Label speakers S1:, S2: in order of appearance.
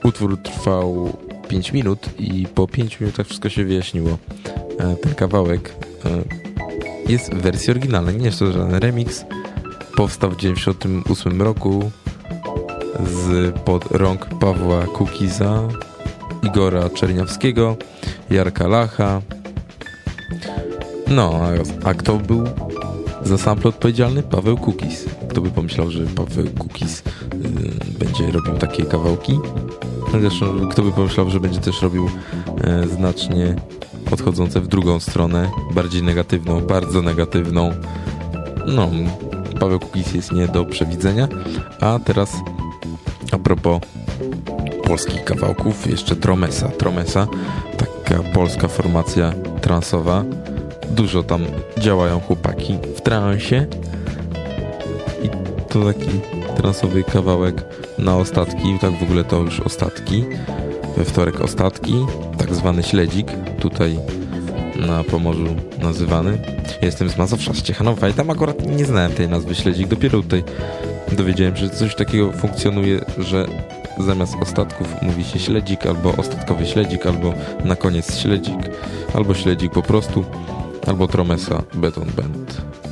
S1: Utwór trwał 5 minut i po 5 minutach wszystko się wyjaśniło. Ten kawałek jest w wersji oryginalnej, nie jest to żaden remix. Powstał w 1998 roku pod rąk Pawła Kukiza, Igora Czerniawskiego, Jarka Lacha. No, a kto był za sample odpowiedzialny? Paweł Kukiz. Kto by pomyślał, że Paweł Kukiz będzie robił takie kawałki? Zresztą kto by pomyślał, że będzie też robił znacznie odchodzące w drugą stronę, bardziej negatywną, bardzo negatywną. No, Paweł Kukiz jest nie do przewidzenia. A teraz a propos polskich kawałków, jeszcze Tromesa. Tromesa, taka polska formacja transowa. Dużo tam działają chłopaki w transie. I to taki transowy kawałek na ostatki, tak w ogóle to już ostatki. We wtorek ostatki, tak zwany śledzik, tutaj na Pomorzu nazywany. Jestem z Mazowsza, z Ciechanowa i tam akurat nie znałem tej nazwy śledzik. Dopiero tutaj dowiedziałem się, że coś takiego funkcjonuje, że zamiast ostatków mówi się śledzik, albo ostatkowy śledzik, albo na koniec śledzik, albo śledzik po prostu, albo Tromesa Beton Band.